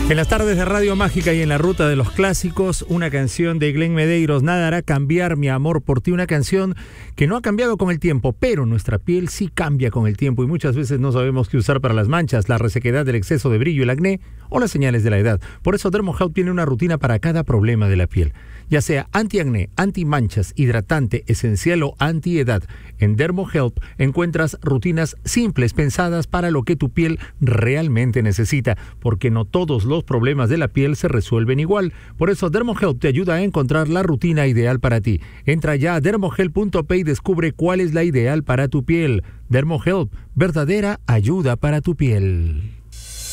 En las tardes de Radio Mágica y en la ruta de los clásicos, una canción de Glenn Medeiros, Nada hará cambiar mi amor por ti, una canción que no ha cambiado con el tiempo, pero nuestra piel sí cambia con el tiempo y muchas veces no sabemos qué usar para las manchas, la resequedad, el exceso de brillo, el acné o las señales de la edad. Por eso Dermohelp tiene una rutina para cada problema de la piel, ya sea anti-acné, anti-manchas, hidratante, esencial o anti-edad. En Dermohelp encuentras rutinas simples pensadas para lo que tu piel realmente necesita, porque no todos los problemas de la piel se resuelven igual. Por eso Dermohelp te ayuda a encontrar la rutina ideal para ti. Entra ya a dermohelp.p y descubre cuál es la ideal para tu piel. Dermohelp, verdadera ayuda para tu piel.